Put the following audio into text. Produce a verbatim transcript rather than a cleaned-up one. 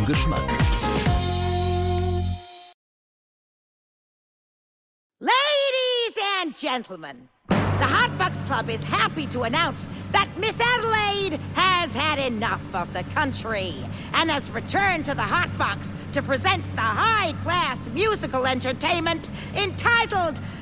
Geschmack. Ladies and gentlemen, the Hot Bucks Club is happy to announce that Miss Adelaide has had enough of the country and has returned to the Hot Box to present the high-class musical entertainment entitled